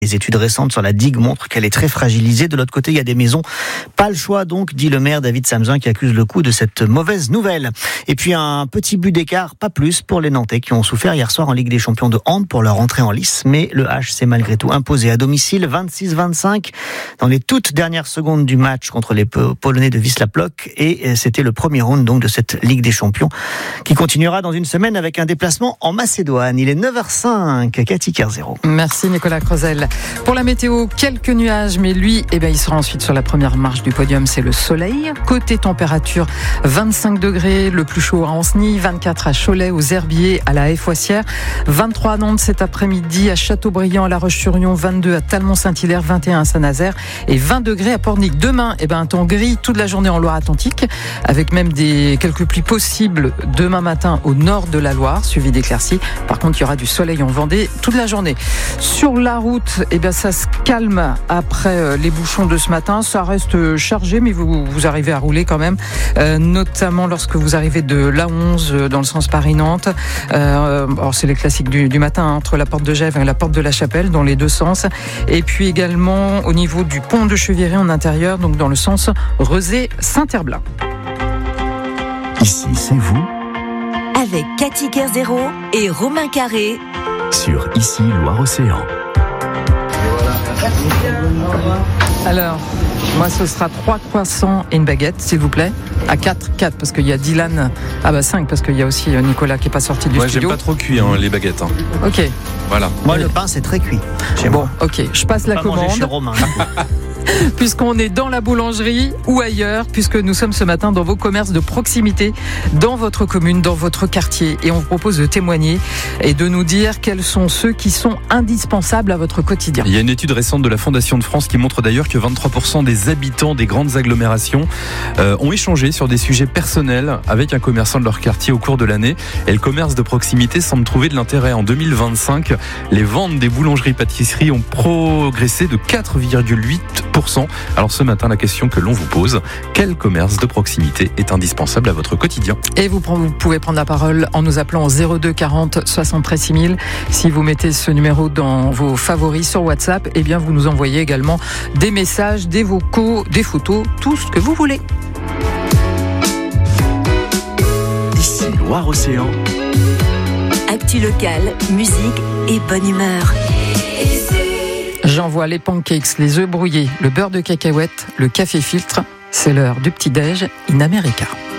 Les études récentes sur la digue montrent qu'elle est très fragilisée. De l'autre côté, il y a des maisons. Pas le choix donc, dit le maire David Samzin qui accuse le coup de cette mauvaise nouvelle. Et puis un petit but d'écart, pas plus, pour les Nantais qui ont souffert hier soir en Ligue des Champions de hand pour leur entrée en lice. Mais le H s'est malgré tout imposé à domicile 26-25 dans les toutes dernières secondes du match contre les Polonais de Wisła Płock. Et c'était le premier round donc de cette Ligue des Champions qui continuera dans une semaine avec un déplacement en Macédoine. Il est 9h05, Cathy Kerzero. Merci Nicolas Crozel. Pour la météo, quelques nuages, mais lui, il sera ensuite sur la première marche du podium, c'est le soleil. Côté température, 25 degrés, le plus chaud à Ancenis, 24 à Cholet, aux Herbiers, à la Haye-Foissière, 23 à Nantes cet après-midi, à Châteaubriand, à La Roche-sur-Yon, 22 à Talmont-Saint-Hilaire, 21 à Saint-Nazaire et 20 degrés à Pornic. Demain, un temps gris toute la journée en Loire-Atlantique, avec même quelques pluies possibles demain matin au nord de la Loire, suivi d'éclaircies. Par contre, il y aura du soleil en Vendée toute la journée. Sur la route, ça se calme après les bouchons de ce matin. Ça reste chargé, mais vous arrivez à rouler quand même, notamment lorsque vous arrivez de l'A11 dans le sens Paris-Nantes. Alors c'est les classiques du matin, entre la porte de Gèvres et la porte de la Chapelle, dans les deux sens. Et puis également au niveau du pont de Cheviré en intérieur, donc dans le sens Rezé-Saint-Herblain. Ici, c'est vous. Avec Cathy Kerzero et Romain Carré. Sur Ici, Loire-Océan. Alors, moi ce sera 3 croissants et une baguette, s'il vous plaît. À 4, parce qu'il y a Dylan. 5, parce qu'il y a aussi Nicolas qui n'est pas sorti du studio. J'aime pas trop cuit, les baguettes. Ok. Voilà. Moi, le pain, c'est très cuit. Bon, ok, je passe la commande. Chez Romain. Puisqu'on est dans la boulangerie ou ailleurs, puisque nous sommes ce matin dans vos commerces de proximité, dans votre commune, dans votre quartier. Et on vous propose de témoigner et de nous dire quels sont ceux qui sont indispensables à votre quotidien. Il y a une étude récente de la Fondation de France qui montre d'ailleurs que 23% des habitants des grandes agglomérations ont échangé sur des sujets personnels avec un commerçant de leur quartier au cours de l'année. Et le commerce de proximité semble trouver de l'intérêt. En 2025, les ventes des boulangeries-pâtisseries ont progressé de 4,8%. Alors ce matin, la question que l'on vous pose, quel commerce de proximité est indispensable à votre quotidien ? Et vous pouvez prendre la parole en nous appelant au 02 40 73 6000. Si vous mettez ce numéro dans vos favoris sur WhatsApp, vous nous envoyez également des messages, des vocaux, des photos, tout ce que vous voulez. Ici, Loire-Océan. Actu locale, musique et bonne humeur. J'envoie les pancakes, les œufs brouillés, le beurre de cacahuète, le café filtre. C'est l'heure du petit-déj in America.